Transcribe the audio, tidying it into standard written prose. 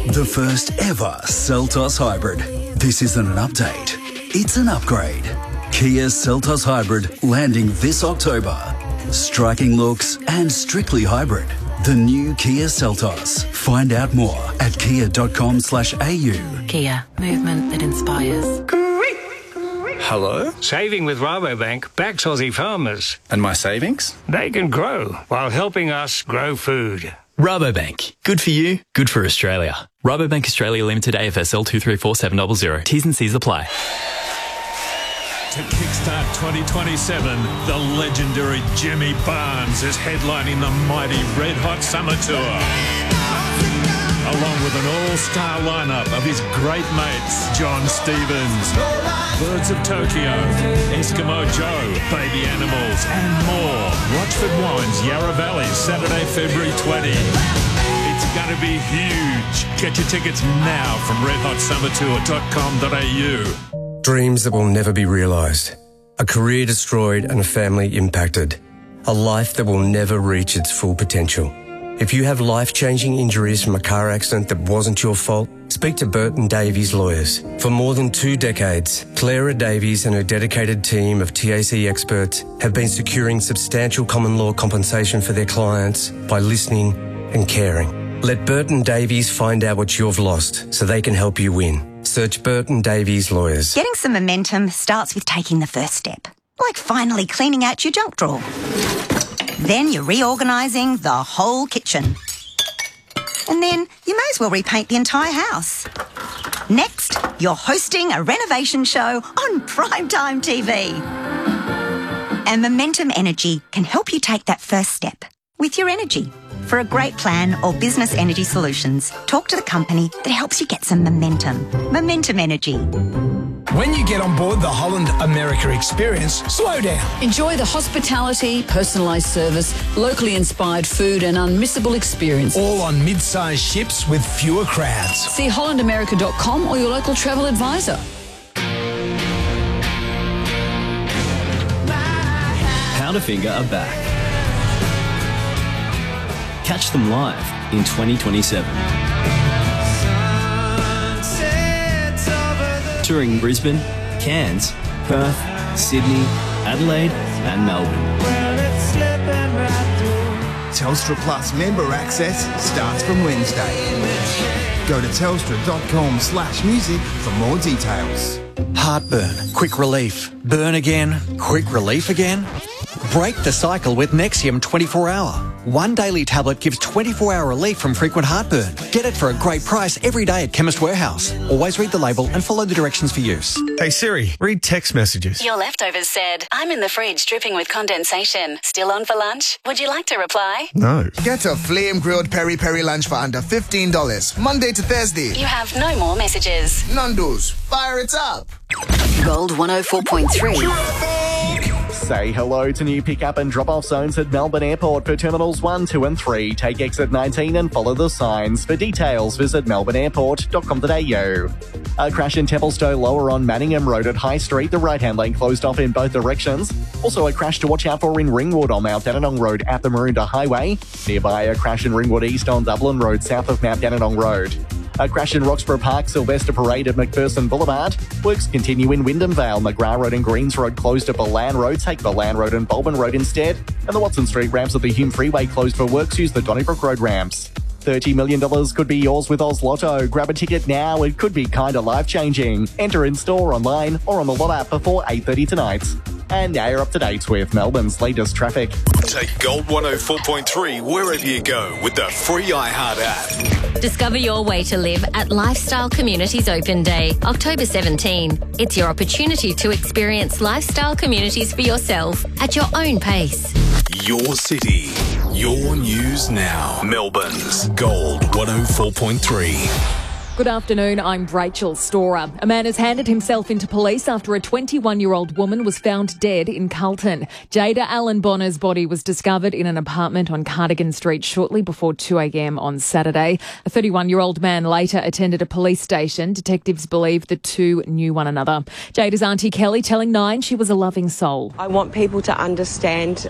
The first ever Seltos Hybrid. This isn't an update, it's an upgrade. Kia Seltos Hybrid landing this October. Striking looks and strictly hybrid. The new Kia Seltos. Find out more at kia.com/au. Kia, movement that inspires. Hello? Saving with Rabobank backs Aussie farmers. And my savings? They can grow while helping us grow food. Rabobank. Good for you, good for Australia. Rabobank Australia Limited AFSL 234700. T's and C's apply. To kickstart 2027, the legendary Jimmy Barnes is headlining the mighty Red Hot Summer Tour. Along with an all-star lineup of his great mates, John Stevens, Birds of Tokyo, Eskimo Joe, Baby Animals, and more. Rochford Wines, Yarra Valley, Saturday, February 20. It's going to be huge. Get your tickets now from redhotsummertour.com.au. Dreams that will never be realised. A career destroyed and a family impacted. A life that will never reach its full potential. If you have life-changing injuries from a car accident that wasn't your fault, speak to Burton Davies Lawyers. For more than 2 decades, Clara Davies and her dedicated team of TAC experts have been securing substantial common law compensation for their clients by listening and caring. Let Burton Davies find out what you've lost so they can help you win. Search Burton Davies Lawyers. Getting some momentum starts with taking the first step, like finally cleaning out your junk drawer. Then you're reorganising the whole kitchen. And then you may as well repaint the entire house. Next, you're hosting a renovation show on primetime TV. And Momentum Energy can help you take that first step with your energy. For a great plan or business energy solutions, talk to the company that helps you get some momentum. Momentum Energy. When you get on board the Holland America experience, slow down. Enjoy the hospitality, personalised service, locally inspired food and unmissable experience. All on mid-sized ships with fewer crowds. See hollandamerica.com or your local travel advisor. Powderfinger are back. Catch them live in 2027. Touring Brisbane, Cairns, Perth, Sydney, Adelaide and Melbourne. Telstra Plus member access starts from Wednesday. Go to telstra.com/music for more details. Heartburn, quick relief. Burn again, quick relief again. Break the cycle with Nexium 24-hour. One daily tablet gives 24-hour relief from frequent heartburn. Get it for a great price every day at Chemist Warehouse. Always read the label and follow the directions for use. Hey Siri, read text messages. Your leftovers said, I'm in the fridge dripping with condensation. Still on for lunch? Would you like to reply? No. Get a flame grilled peri peri lunch for under $15, Monday to Thursday. You have no more messages. Nando's, fire it up. Gold 104.3. Say hello to new pick-up and drop-off zones at Melbourne Airport for Terminals 1, 2 and 3. Take exit 19 and follow the signs. For details, visit melbourneairport.com.au. A crash in Templestowe lower on Manningham Road at High Street. The right-hand lane closed off in both directions. Also a crash to watch out for in Ringwood on Mount Dandenong Road at the Maroondah Highway. Nearby, a crash in Ringwood East on Dublin Road south of Mount Dandenong Road. A crash in Roxburgh Park, Sylvester Parade at McPherson Boulevard. Works continue in Wyndham Vale. McGrath Road and Greens Road closed at Bolan Road. Take Bolan Road and Bulban Road instead. And the Watson Street ramps at the Hume Freeway closed for works. Use the Donnybrook Road ramps. $30 million could be yours with Oz Lotto. Grab a ticket now. It could be kinda life-changing. Enter in store, online, or on the Lot app before 8:30 tonight. And now you're up to date with Melbourne's latest traffic. Take Gold 104.3 wherever you go with the free iHeart app. Discover your way to live at Lifestyle Communities Open Day, October 17. It's your opportunity to experience lifestyle communities for yourself at your own pace. Your city, your news now. Melbourne's Gold 104.3. Good afternoon, I'm Rachel Storer. A man has handed himself into police after a 21-year-old woman was found dead in Carlton. Jada Allen Bonner's body was discovered in an apartment on Cardigan Street shortly before 2 a.m. on Saturday. A 31-year-old man later attended a police station. Detectives believe the two knew one another. Jada's auntie Kelly telling Nine she was a loving soul. I want people to understand